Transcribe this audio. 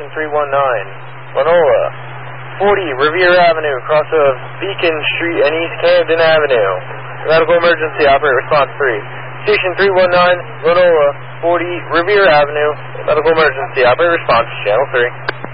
Station 319, Lenola, 40 Revere Avenue, cross of Beacon Street and East Camden Avenue. Medical emergency, operate response 3. Station 319, Lenola, 40 Revere Avenue, medical emergency, operate response, channel 3.